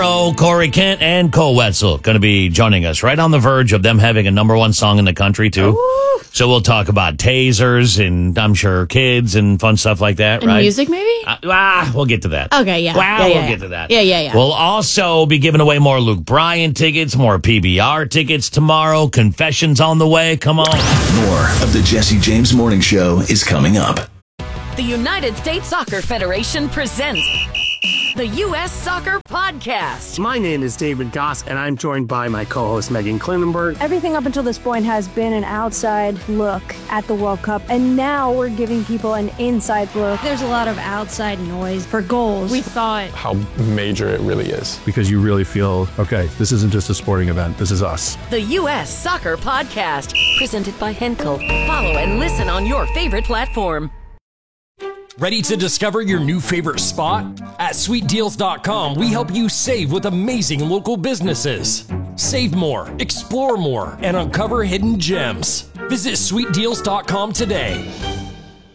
Corey Kent and Cole Wetzel going to be joining us right on the verge of them having a number one song in the country, too. Ooh. So we'll talk about tasers and I'm sure kids and fun stuff like that, and right? Music, maybe? We'll get to that. Okay, yeah. We'll get to that. Yeah. We'll also be giving away more Luke Bryan tickets, more PBR tickets tomorrow. Confessions on the way. Come on. More of the Jesse James Morning Show is coming up. The United States Soccer Federation presents the U.S. Soccer Podcast. My name is David Goss, and I'm joined by my co-host, Megan Klinenberg. Everything up until this point has been an outside look at the World Cup, and now we're giving people an inside look. There's a lot of outside noise for goals. We thought how major it really is. Because you really feel, okay, this isn't just a sporting event, this is us. The U.S. Soccer Podcast, presented by Henkel. Follow and listen on your favorite platform. Ready to discover your new favorite spot? At sweetdeals.com, we help you save with amazing local businesses. Save more, explore more, and uncover hidden gems. Visit sweetdeals.com today.